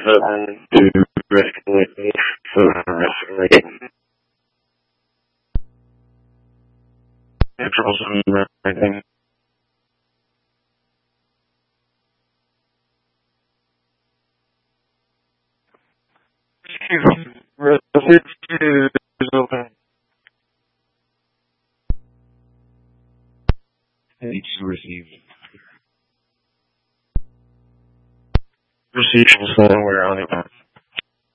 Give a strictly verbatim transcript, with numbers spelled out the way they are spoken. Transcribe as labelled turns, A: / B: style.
A: seven to risk for risk controls and everything. Receive is open. H received. Receive somewhere on it.